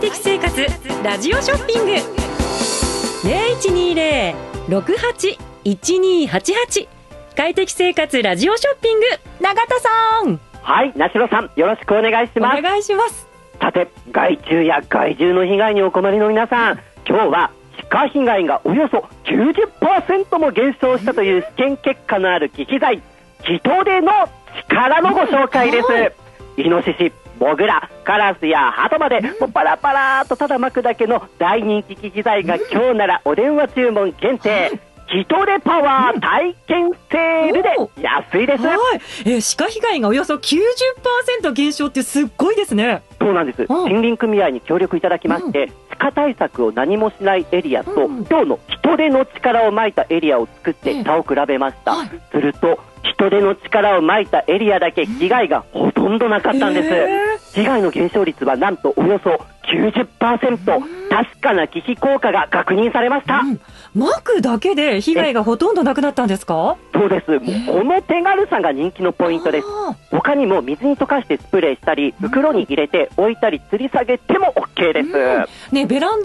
適生活ラジオショッピング 0120-681288 快適生活ラジオショッピング、永田さん。 はい、なしろさん、よろしくお願いします。 お願いします。 さて、害虫や害獣の被害にお困りの皆さん、今日は歯科被害がおよそ 90% も減少したという試験結果のある機器材、ヒトデの力のご紹介です。イノシシ、モグラ、カラスやハトまでパラパラとただ巻くだけの大人気機器材が今日ならお電話注文限定、ヒトデパワー体験セールで安いです。 はい、歯科被害がおよそ 90% 減少ってすっごいですね。 そうなんです。森林組合に協力いただきまして、歯科対策を何もしないエリアと、今日のヒトデの力をまいたエリアを作って差を比べました。するとヒトデの力をまいたエリアだけ被害がほとんどなかったんです。被害の減少率はなんとおよそ 90%、確かな忌避効果が確認されました。 巻くだけで被害がほとんどなくなったんですか？ そうです。この手軽さが人気のポイントです。他にも水に溶かしてスプレーしたり、袋に入れて置いたり吊り下げても OK です。 ね、ベランダ